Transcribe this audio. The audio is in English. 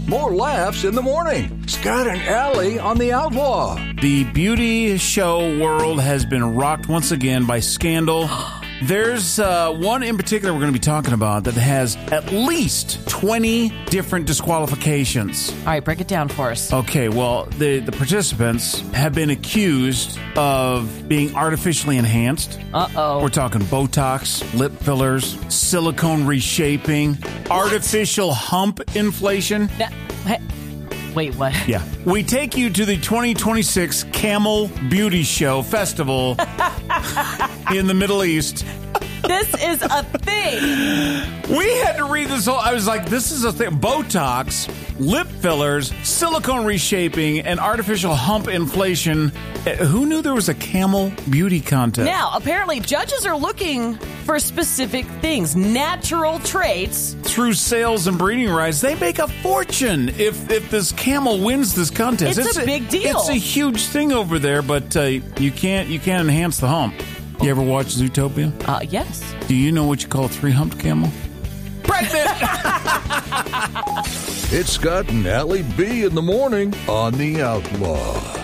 more laughs in the morning. Scott and Allie on The Outlaw. The beauty show world has been rocked once again by scandal. There's one in particular we're going to be talking about that has at least 20 different disqualifications. All right, break it down for us. Okay, well, the participants have been accused of being artificially enhanced. Uh-oh. We're talking Botox, lip fillers, silicone reshaping, artificial hump inflation. Wait, what? Yeah. We take you to the 2026 Camel Beauty Show Festival in the Middle East. This is a thing. We had to read this whole... I was like, this is a thing. Botox, lip fillers, silicone reshaping, and artificial hump inflation. Who knew there was a camel beauty contest? Now, apparently, judges are looking for specific things, natural traits. Through sales and breeding rights, they make a fortune if this camel wins this contest. It's a big deal. It's a huge thing over there, but you can't enhance the hump. You ever watch Zootopia? Yes. Do you know what you call a three-humped camel? Pregnant! It's Scott and Allie B in the morning on The Outlaw.